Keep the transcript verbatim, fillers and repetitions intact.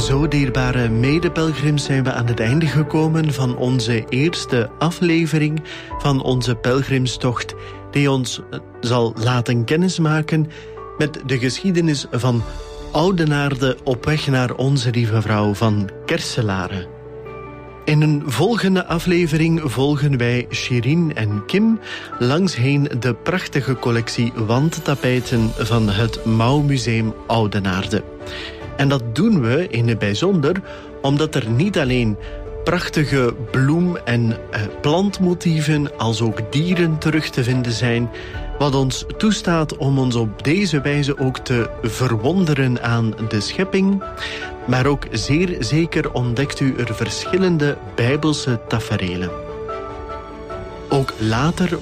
Zo, dierbare medepelgrims, zijn we aan het einde gekomen van onze eerste aflevering van onze pelgrimstocht, die ons zal laten kennismaken met de geschiedenis van Oudenaarde op weg naar Onze Lieve Vrouw van Kerselare. In een volgende aflevering volgen wij Shirin en Kim langsheen de prachtige collectie wandtapijten van het Mouwmuseum Oudenaarde. En dat doen we in het bijzonder omdat er niet alleen prachtige bloem- en eh, plantmotieven als ook dieren terug te vinden zijn, wat ons toestaat om ons op deze wijze ook te verwonderen aan de schepping. Maar ook zeer zeker ontdekt u er verschillende Bijbelse taferelen. Ook later